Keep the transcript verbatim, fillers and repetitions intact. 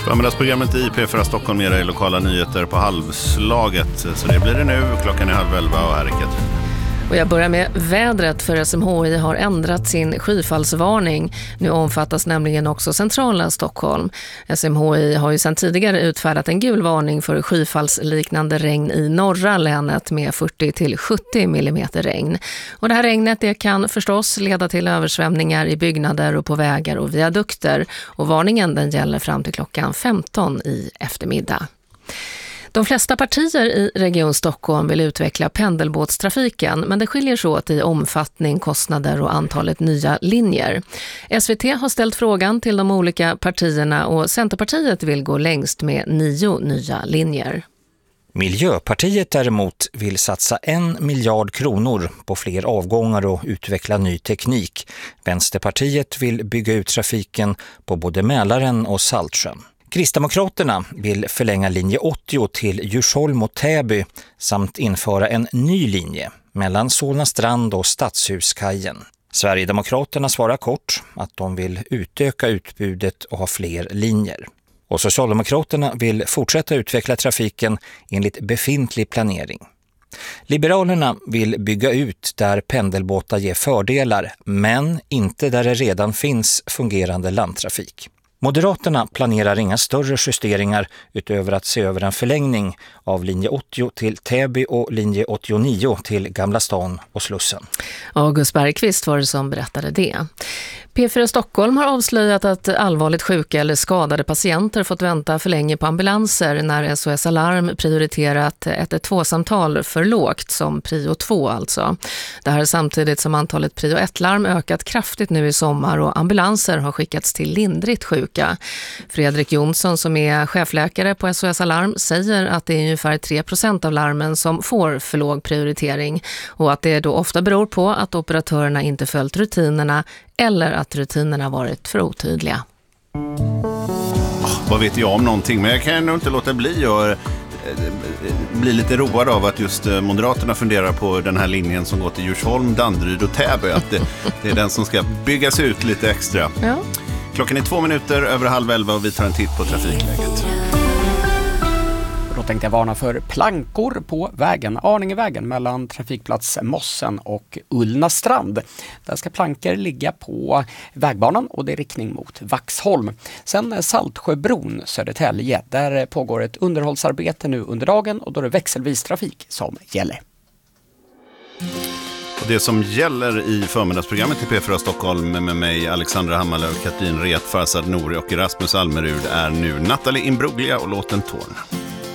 Förmiddagsprogrammet i P fyra Stockholm med era lokala nyheter på halvslaget. Så det blir det nu. Klockan är halv elva och här är Katrin. Och jag börjar med vädret, för S M H I har ändrat sin skyfallsvarning. Nu omfattas nämligen också centrala Stockholm. S M H I har ju sedan tidigare utfärdat en gul varning för skyfallsliknande regn i norra länet med fyrtio till sjuttio millimeter regn. Och det här regnet det kan förstås leda till översvämningar i byggnader och på vägar och viadukter. Och varningen den gäller fram till klockan femton i eftermiddag. De flesta partier i Region Stockholm vill utveckla pendelbåtstrafiken, men det skiljer sig åt i omfattning, kostnader och antalet nya linjer. S V T har ställt frågan till de olika partierna och Centerpartiet vill gå längst med nio nya linjer. Miljöpartiet däremot vill satsa en miljard kronor på fler avgångar och utveckla ny teknik. Vänsterpartiet vill bygga ut trafiken på både Mälaren och Saltsjön. Kristdemokraterna vill förlänga linje åttio till Djursholm och Täby samt införa en ny linje mellan Solna strand och Stadshuskajen. Sverigedemokraterna svarar kort att de vill utöka utbudet och ha fler linjer. Och Socialdemokraterna vill fortsätta utveckla trafiken enligt befintlig planering. Liberalerna vill bygga ut där pendelbåtar ger fördelar, men inte där det redan finns fungerande landtrafik. Moderaterna planerar inga större justeringar utöver att se över en förlängning av linje åttio till Täby och linje åttionio till Gamla stan och Slussen. August Bergqvist var det som berättade det. P fyra Stockholm har avslöjat att allvarligt sjuka eller skadade patienter fått vänta för länge på ambulanser när S O S Alarm prioriterat ett ett två-samtal för lågt, som prio två alltså. Det här är samtidigt som antalet prio ett-larm ökat kraftigt nu i sommar och ambulanser har skickats till lindrigt sjuka. Fredrik Jonsson som är chefläkare på S O S Alarm säger att det är ungefär tre procent av larmen som får för låg prioritering och att det då ofta beror på att operatörerna inte följt rutinerna eller att rutinerna varit för otydliga. Oh, vad vet jag om någonting, men jag kan nog inte låta bli och eh, bli lite road av att just eh, Moderaterna funderar på den här linjen som går till Djursholm, Danderyd och Täby, att det, det är den som ska byggas ut lite extra. Ja. Klockan är två minuter över halv elva och vi tar en titt på trafikläget. Då tänkte jag varna för plankor på vägen, Arningevägen mellan trafikplats Mossen och Ullna strand. Där ska plankor ligga på vägbanan och det är riktning mot Vaxholm. Sen Saltsjöbron, Södertälje, där pågår ett underhållsarbete nu under dagen och då är det växelvis trafik som gäller. Och det som gäller i förmiddagsprogrammet i P fyra Stockholm med mig, Alexandra Hammarlöf, Katrin Ret, Farsad Nori och Rasmus Almerud är nu Natalie Imbruglia och låten Torn.